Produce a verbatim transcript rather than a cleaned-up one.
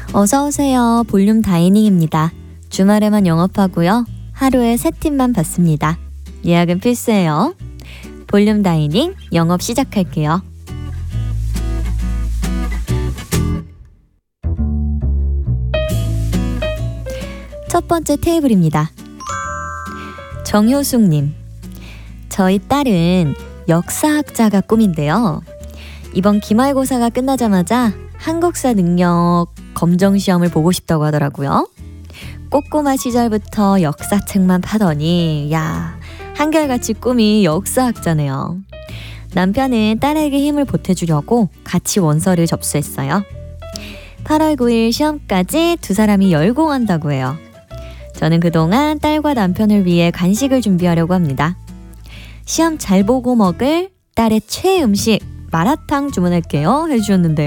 어서오세요. 볼륨 다이닝입니다. 주말에만 영업하고요. 하루에 세 팀만 받습니다. 예약은 필수예요. 볼륨 다이닝 영업 시작할게요. 첫 번째 테이블입니다. 정효숙님, 저희 딸은 역사학자가 꿈인데요. 이번 기말고사가 끝나자마자 한국사 능력 검정시험을 보고 싶다고 하더라고요. 꼬꼬마 시절부터 역사책만 파더니 야, 한결같이 꿈이 역사학자네요. 남편은 딸에게 힘을 보태주려고 같이 원서를 접수했어요. 팔월 구일 시험까지 두 사람이 열공한다고 해요. 저는 그동안 딸과 남편을 위해 간식을 준비하려고 합니다. 시험 잘 보고 먹을 딸의 최애 음식 마라탕 주문할게요 해주셨는데요.